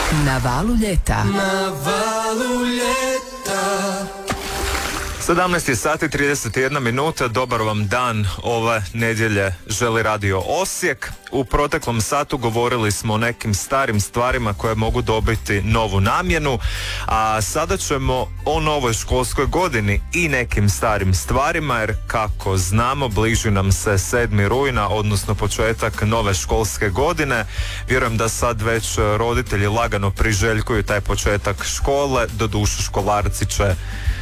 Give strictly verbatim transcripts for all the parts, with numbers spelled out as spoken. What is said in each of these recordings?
Na valu ljeta. Na valu ljeta. sedamnaest je sati trideset jedna minuta, dobar vam dan ove nedjelje želi Radio Osijek. U proteklom satu govorili smo o nekim starim stvarima koje mogu dobiti novu namjenu, a sada ćemo o novoj školskoj godini i nekim starim stvarima, jer kako znamo bliži nam se sedmi rujna, odnosno početak nove školske godine. Vjerujem da sad već roditelji lagano priželjkuju taj početak škole, doduše školarci će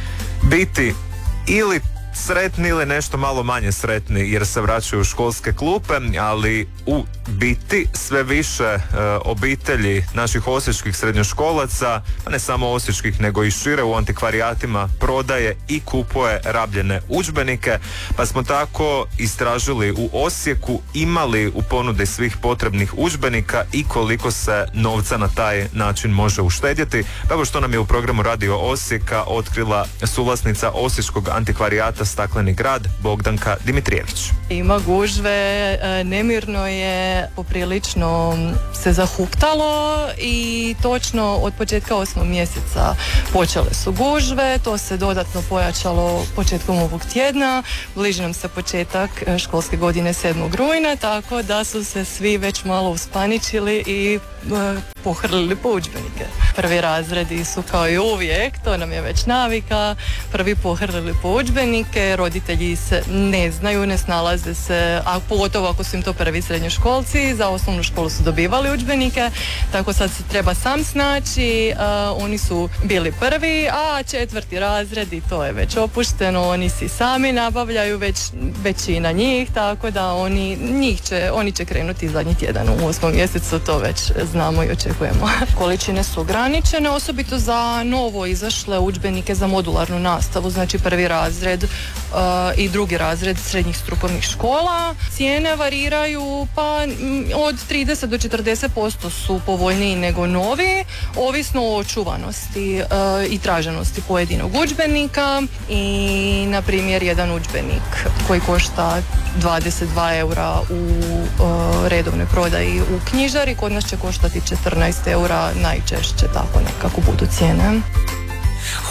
biti ili sretni ili nešto malo manje sretni jer se vraćaju u školske klupe, ali u biti sve više e, obitelji naših osječkih srednjoškolaca, pa ne samo osječkih nego i šire, u antikvarijatima prodaje i kupuje rabljene udžbenike, pa smo tako istražili u Osijeku imali u ponudi svih potrebnih udžbenika i koliko se novca na taj način može uštedjeti. Pa evo što nam je u programu Radio Osijeka otkrila suvlasnica osječkog antikvarijata Stakleni grad Bogdanka Dimitrijević. Ima gužve, nemirno je, poprilično se zahuktalo i točno od početka osmog mjeseca počele su gužve, to se dodatno pojačalo početkom ovog tjedna, bliži nam se početak školske godine sedmog rujna, tako da su se svi već malo uspaničili i pohrlili po udžbenike. Prvi razredi su kao i uvijek, to nam je već navika, prvi pohrlili po udžbenike, roditelji se ne znaju, ne snalaze se, a pogotovo ako su im to prvi srednjoškolci, za osnovnu školu su dobivali udžbenike, tako sad se treba sam snaći, uh, oni su bili prvi, a četvrti razred i to je već opušteno, oni si sami nabavljaju već većina njih, tako da oni, njih će, oni će krenuti zadnji tjedan u osmom mjesecu, to već znamo i očekujemo. Količine su ograničene, osobito za novo izašle udžbenike za modularnu nastavu, znači prvi razred uh, i drugi razred srednjih strukovnih škola. Cijene variraju pa m, od trideset do četrdeset posto su povoljniji nego novi, ovisno o očuvanosti uh, i traženosti pojedinog udžbenika i na primjer jedan udžbenik koji košta dvadeset dva eura u uh, redovnoj prodaji u knjižari, kod nas će koštati četrnaest eura, najčešće tako nekako budu cijene.